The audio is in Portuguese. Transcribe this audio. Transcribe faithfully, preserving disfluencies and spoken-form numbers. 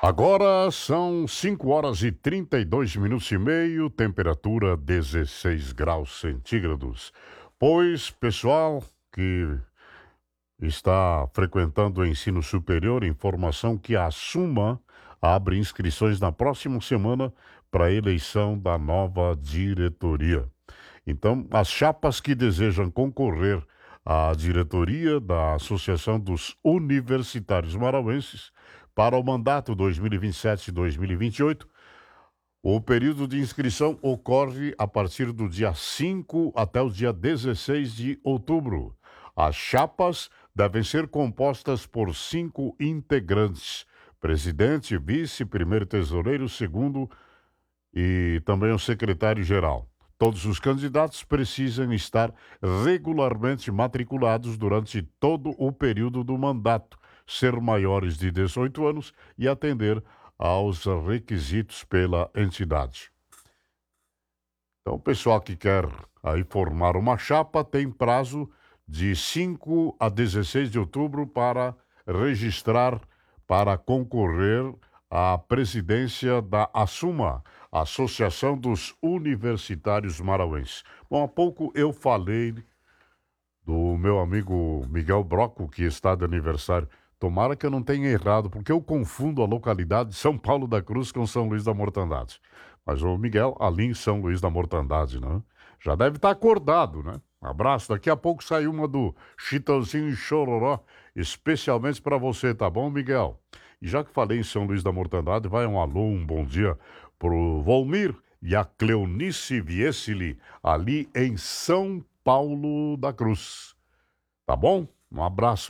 Agora são cinco horas e trinta e dois minutos e meio, temperatura dezesseis graus centígrados. Pois, pessoal que está frequentando o ensino superior, informação que a Suma abre inscrições na próxima semana para a eleição da nova diretoria. Então, as chapas que desejam concorrer à diretoria da Associação dos Universitários Marauenses para o mandato dois mil e vinte e sete a dois mil e vinte e oito, o período de inscrição ocorre a partir do dia cinco até o dia dezesseis de outubro. As chapas devem ser compostas por cinco integrantes: presidente, vice, primeiro tesoureiro, segundo e também o secretário-geral. Todos os candidatos precisam estar regularmente matriculados durante todo o período do mandato, ser maiores de dezoito anos e atender aos requisitos pela entidade. Então, o pessoal que quer aí formar uma chapa tem prazo de cinco a dezesseis de outubro para registrar, para concorrer à presidência da ASUMA, Associação dos Universitários Marauenses. Bom, há pouco eu falei do meu amigo Miguel Broco, que está de aniversário. Tomara que eu não tenha errado, porque eu confundo a localidade de São Paulo da Cruz com São Luís da Mortandade. Mas o Miguel, ali em São Luís da Mortandade, né? Já deve estar acordado, né? Abraço. Daqui a pouco sai uma do Chitãozinho e Chororó, especialmente para você, tá bom, Miguel? E já que falei em São Luís da Mortandade, vai um alô, um bom dia pro Volmir e a Cleonice Viesili, ali em São Paulo da Cruz. Tá bom? Um abraço.